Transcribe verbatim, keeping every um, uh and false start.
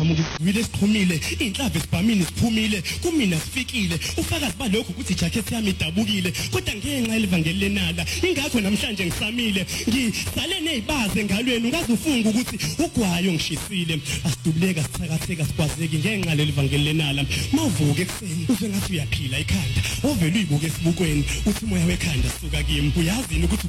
siqhamuka isivile siqhumile inhlava esibhamini siphumile kumina sifikile ufakazi balokho ukuthi ijacket yami idabukile kodwa ngenxa yelivangeli lenala ingakho namhlanje ngisamile ngisale nezibaze engalweni ungaze ufunga ukuthi ugwayo ngishisile asidubuleka sithakatheka sikwazeki ngenxa yelivangeli lenala mavuke ekseni uze ngathi uyaphila ikhanda ovela uyibuke esibukweni uthi moya wekhanda suka kimi uyazini ukuthi